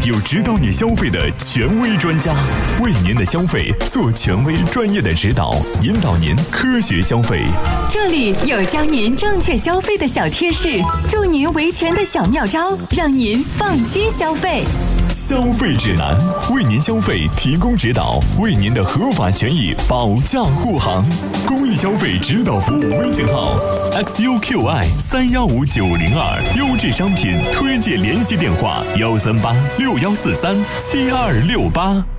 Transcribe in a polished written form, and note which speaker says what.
Speaker 1: 有指导你消费的权威专家，为您的消费做权威专业的指导，引导您科学消费。
Speaker 2: 这里有教您正确消费的小贴士，助您维权的小妙招，让您放心消费。
Speaker 1: 消费指南，为您消费提供指导，为您的合法权益保驾护航。公益消费指导服务微信号 XUQI315902，优质商品推荐联系电话13861437268。